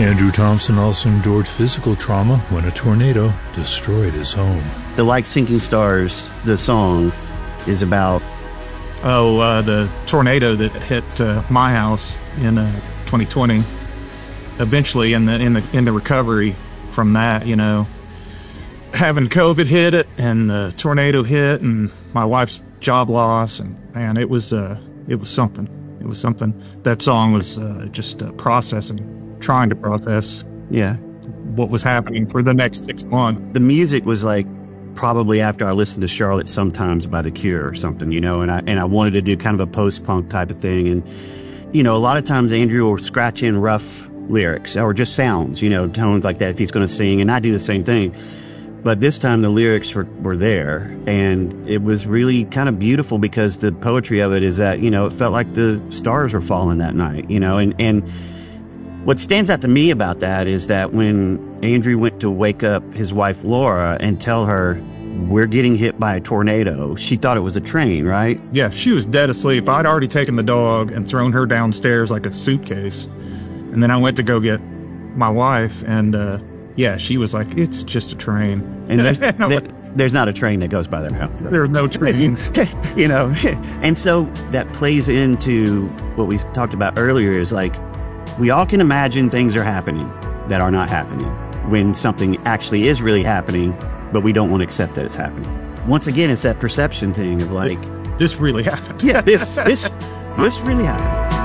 Andrew Thompson also endured physical trauma when a tornado destroyed his home. The Like Sinking Stars, the song, is about... the tornado that hit my house in 2020. Eventually, in the recovery from that, you know, having COVID hit it, and the tornado hit, and my wife's job loss, and man, it was something. It was something. That song was just processing. Trying to process what was happening for the next 6 months. The music was like probably after I listened to Charlotte Sometimes by The Cure or something, you know, and I wanted to do kind of a post-punk type of thing. And, you know, a lot of times Andrew will scratch in rough lyrics or just sounds, you know, tones like that if he's going to sing, and I do the same thing. But this time the lyrics were there, and it was really kind of beautiful because the poetry of it is that, you know, it felt like the stars were falling that night, you know, and what stands out to me about that is that when Andrew went to wake up his wife, Laura, and tell her, we're getting hit by a tornado, she thought it was a train, right? Yeah, she was dead asleep. I'd already taken the dog and thrown her downstairs like a suitcase. And then I went to go get my wife, and she was like, it's just a train. And there's not a train that goes by their house. There's no train. You know, and so that plays into what we talked about earlier is like, we all can imagine things are happening that are not happening when something actually is really happening, but we don't want to accept that it's happening. Once again, it's that perception thing of like, this really happened. Yeah, this really happened.